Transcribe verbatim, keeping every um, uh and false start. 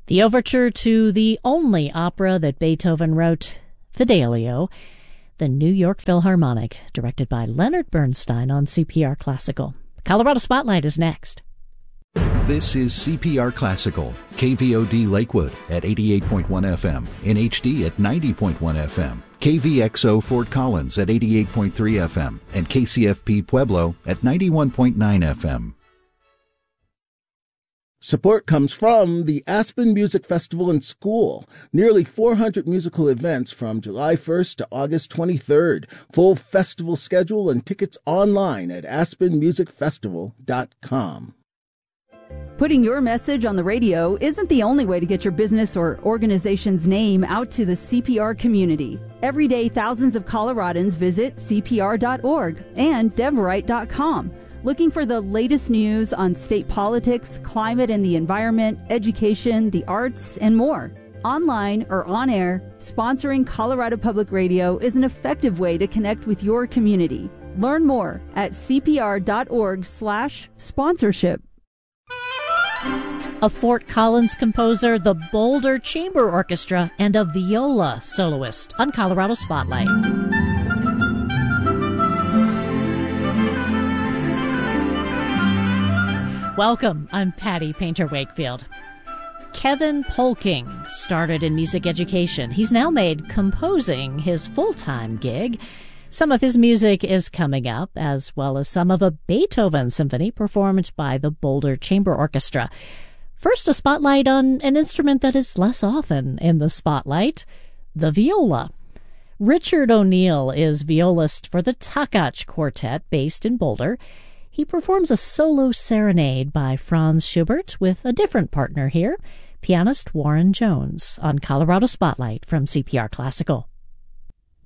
The overture to the only opera that Beethoven wrote, Fidelio, the New York Philharmonic, directed by Leonard Bernstein on C P R Classical. Colorado Spotlight is next. This is C P R Classical, K V O D Lakewood at eighty-eight point one F M, in H D at ninety point one F M, K V X O Fort Collins at eighty-eight point three F M, and K C F P Pueblo at ninety-one point nine F M. Support comes from the Aspen Music Festival and School. Nearly four hundred musical events from July first to August twenty-third. Full festival schedule and tickets online at aspen music festival dot com. Putting your message on the radio isn't the only way to get your business or organization's name out to the C P R community. Every day, thousands of Coloradans visit C P R dot org and Deverite dot com. Looking for the latest news on state politics, climate and the environment, education, the arts, and more. Online or on air, sponsoring Colorado Public Radio is an effective way to connect with your community. Learn more at C P R dot org slash sponsorship. A Fort Collins composer, the Boulder Chamber Orchestra, and a viola soloist on Colorado Spotlight. Welcome, I'm Patty Painter Wakefield. Kevin Polking started in music education. He's now made composing his full-time gig. Some of his music is coming up, as well as some of a Beethoven symphony performed by the Boulder Chamber Orchestra. First, a spotlight on an instrument that is less often in the spotlight, the viola. Richard O'Neill is violist for the Takach Quartet based in Boulder. He performs a solo serenade by Franz Schubert with a different partner here, pianist Warren Jones, on Colorado Spotlight from C P R Classical.